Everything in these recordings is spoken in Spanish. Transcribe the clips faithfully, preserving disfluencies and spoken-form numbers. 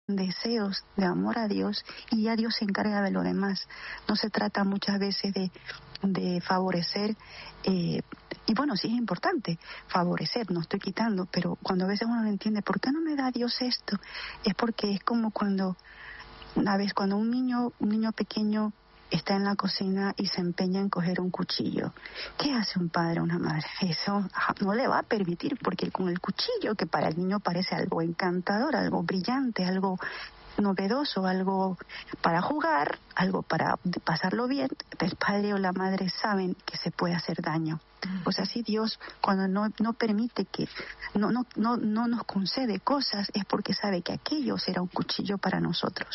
deseos de amor a Dios y ya Dios se encarga de lo demás. No se trata muchas veces de, de favorecer, eh, y bueno, sí es importante favorecer, no estoy quitando, pero cuando a veces uno no entiende, ¿por qué no me da Dios esto? Es porque es como cuando, una vez, cuando un niño, un niño pequeño está en la cocina y se empeña en coger un cuchillo. ¿Qué hace un padre o una madre? Eso no le va a permitir, porque con el cuchillo, que para el niño parece algo encantador, algo brillante, algo novedoso, algo para jugar, algo para pasarlo bien, el padre o la madre saben que se puede hacer daño. Pues así Dios, cuando no no permite que no no no no nos concede cosas, es porque sabe que aquello será un cuchillo para nosotros.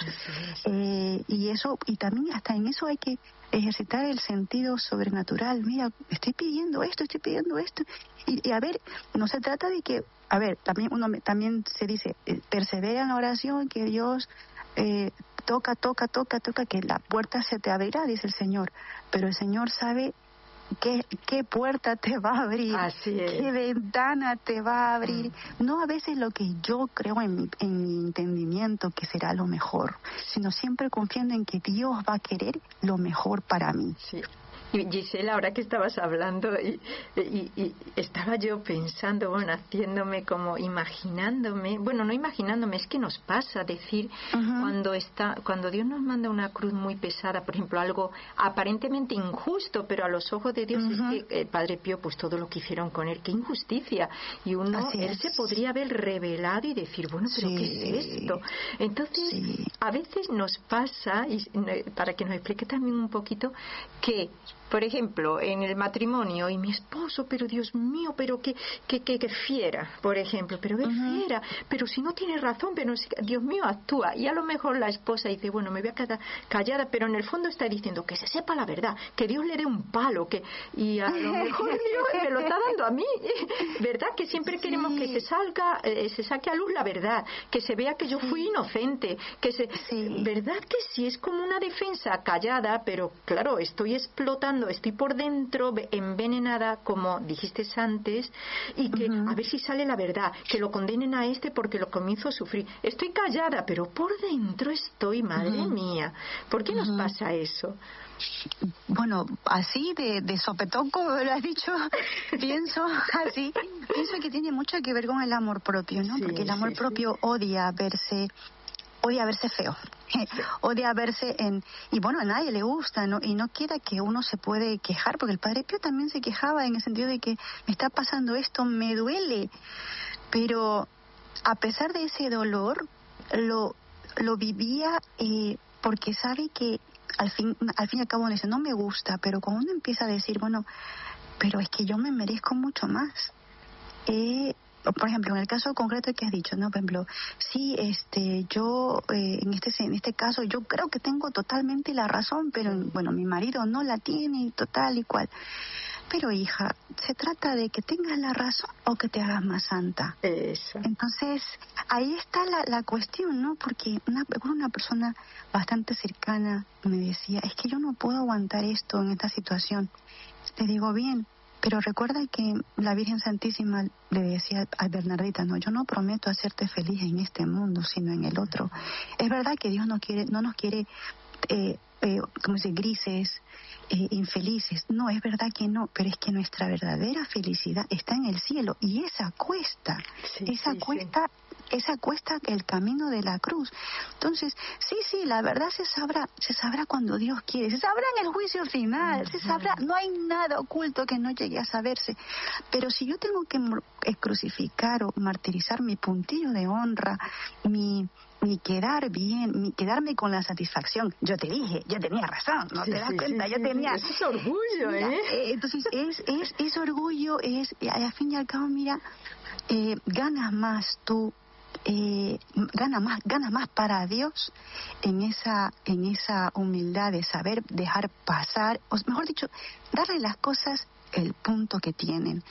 Eh, y eso, y también hasta en eso hay que ejercitar el sentido sobrenatural. Mira, estoy pidiendo esto, estoy pidiendo esto, y, y a ver, no se trata de que, a ver, también uno también se dice, eh, persevera en la oración, que Dios eh, toca, toca, toca, toca, que la puerta se te abrirá, dice el Señor, pero el Señor sabe ¿Qué, qué puerta te va a abrir? Así es. ¿Qué ventana te va a abrir? Mm. No a veces lo que yo creo en mi, en mi entendimiento que será lo mejor, sino siempre confiando en que Dios va a querer lo mejor para mí. Sí. Y Gisela, ahora que estabas hablando, y, y, y estaba yo pensando, bueno, haciéndome como imaginándome, bueno, no imaginándome, es que nos pasa decir, uh-huh. cuando está, cuando Dios nos manda una cruz muy pesada, por ejemplo, algo aparentemente injusto, pero a los ojos de Dios, uh-huh. es que el Padre Pío, pues todo lo que hicieron con él, qué injusticia, y uno, Así él es. se podría haber revelado y decir, bueno, pero sí. ¿qué es esto? Entonces, sí. a veces nos pasa, y para que nos explique también un poquito, que por ejemplo, en el matrimonio, y mi esposo, pero Dios mío, pero que, que, que, que fiera, por ejemplo, pero es uh-huh. fiera, pero si no tiene razón, pero si, Dios mío, actúa. Y a lo mejor la esposa dice, bueno, me voy a quedar callada, pero en el fondo está diciendo que se sepa la verdad, que Dios le dé un palo, que y a lo mejor Dios me lo está dando a mí, ¿verdad? Que siempre sí. queremos que se salga, eh, se saque a luz la verdad, que se vea que yo fui inocente, que se, sí. ¿verdad? Que sí, es como una defensa callada, pero claro, estoy explotando, estoy por dentro envenenada, como dijiste antes, y que uh-huh. a ver si sale la verdad, que lo condenen a este porque lo comienzo a sufrir. Estoy callada, pero por dentro estoy, madre uh-huh. mía. ¿Por qué uh-huh. nos pasa eso? Bueno, así de, de sopetón, como lo has dicho, pienso así, pienso que tiene mucho que ver con el amor propio, ¿no? Sí, porque el amor sí, propio sí. odia verse odia verse feo, sí. odia verse en, y bueno, a nadie le gusta, ¿no? Y no quiera que uno se puede quejar, porque el Padre Pío también se quejaba en el sentido de que me está pasando esto, me duele, pero a pesar de ese dolor, lo, lo vivía eh, porque sabe que al fin, al fin y al cabo dice, no me gusta, pero cuando uno empieza a decir, bueno, pero es que yo me merezco mucho más, eh, por ejemplo, en el caso concreto que has dicho, ¿no? Por ejemplo, sí, este, yo, eh, en este en este caso, yo creo que tengo totalmente la razón, pero, bueno, mi marido no la tiene, total y cual. Pero, hija, se trata de que tengas la razón o que te hagas más santa. Eso. Entonces, ahí está la, la cuestión, ¿no? Porque una, una persona bastante cercana me decía, es que yo no puedo aguantar esto en esta situación. Te digo, bien, pero recuerda que la Virgen Santísima le decía a Bernardita, no, yo no prometo hacerte feliz en este mundo, sino en el otro. Es verdad que Dios no quiere, no nos quiere, eh, eh, como se dice, grises, eh, infelices. No, es verdad que no, pero es que nuestra verdadera felicidad está en el cielo y esa cuesta, sí, esa sí, cuesta, sí. esa cuesta el camino de la cruz. Entonces, sí, sí, la verdad se sabrá, se sabrá cuando Dios quiere, se sabrá en el juicio final, uh-huh. se sabrá, no hay nada oculto que no llegue a saberse. Pero si yo tengo que crucificar o martirizar mi puntillo de honra, mi ni quedar bien, ni quedarme con la satisfacción. Yo te dije, yo tenía razón, ¿no sí, te das sí, cuenta? Sí, yo sí, tenía... Eso es orgullo, mira, ¿eh? eh entonces, es, es, es orgullo, es, al fin y al cabo, mira, eh, ganas más tú, eh, gana más, ganas más para Dios en esa, en esa humildad de saber dejar pasar, o mejor dicho, darle las cosas el punto que tienen.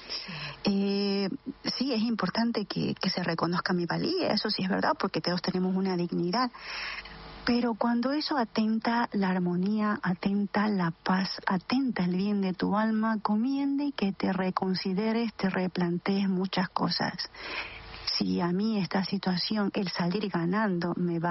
Eh, sí, es importante que, que se reconozca mi valía, eso sí es verdad, porque todos tenemos una dignidad, pero cuando eso atenta la armonía, atenta la paz, atenta el bien de tu alma, conviene que te reconsideres, te replantees muchas cosas. Si a mí esta situación, el salir ganando, me va